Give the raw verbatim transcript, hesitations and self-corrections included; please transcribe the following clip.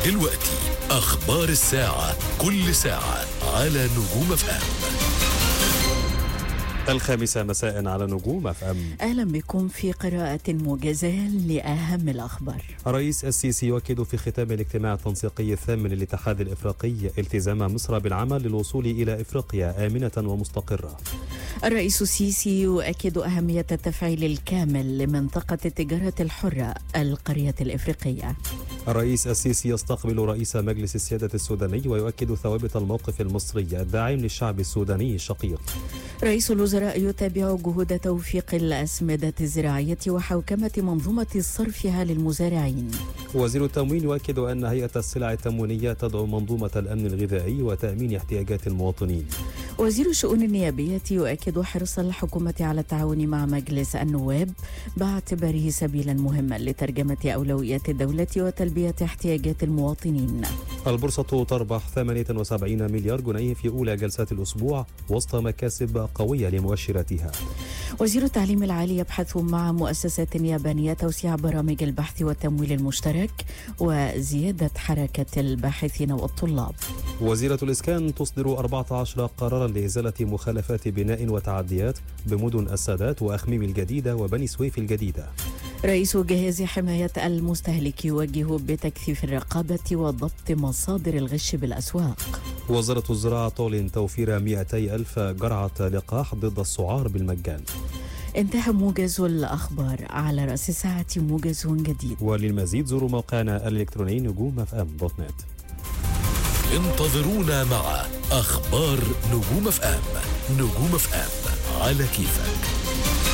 دلوقتي أخبار الساعة، كل ساعة على نجوم اف ام. الخامسة مساء على نجوم اف ام. أهلا بكم في قراءة موجزة لأهم الأخبار. الرئيس السيسي يؤكد في ختام الاجتماع التنسيقي الثامن للاتحاد الإفريقي التزام مصر بالعمل للوصول إلى إفريقيا آمنة ومستقرة. الرئيس السيسي يؤكد أهمية التفعيل الكامل لمنطقة التجارة الحرة القرية الإفريقية. الرئيس السيسي يستقبل رئيس مجلس السيادة السوداني ويؤكد ثوابت الموقف المصري الداعم للشعب السوداني الشقيق. رئيس الوزراء يتابع جهود توفيق الأسمدة الزراعية وحوكمة منظومة صرفها للمزارعين. وزير التموين يؤكد أن هيئة السلع التموينية تدعو منظومة الأمن الغذائي وتأمين احتياجات المواطنين. وزير الشؤون النيابية يؤكد حرص الحكومة على التعاون مع مجلس النواب باعتباره سبيلا مهما لترجمة أولويات الدولة وتلبية احتياجات المواطنين. البورصة تربح ثمانية وسبعين مليار جنيه في أولى جلسات الأسبوع وسط مكاسب قوية لمؤشراتها. وزير التعليم العالي يبحث مع مؤسسات يابانية توسيع برامج البحث والتمويل المشترك وزيادة حركة الباحثين والطلاب. وزيرة الإسكان تصدر أربعة عشر قرارا لإزالة مخالفات بناء وتعديات بمدن السادات وأخميم الجديدة وبني سويف الجديدة. رئيس جهاز حماية المستهلك يوجه بتكثيف الرقابة وضبط مصادر الغش بالأسواق. وزارة الزراعة تعلن توفير مئتي ألف جرعة لقاح ضد السعار بالمجان. انتهى موجز الأخبار، على رأس الساعة موجز جديد. وللمزيد زوروا موقعنا الإلكتروني نجوم اف ام دوت نت. انتظرونا مع أخبار نجوم اف ام. نجوم اف ام على كيفك.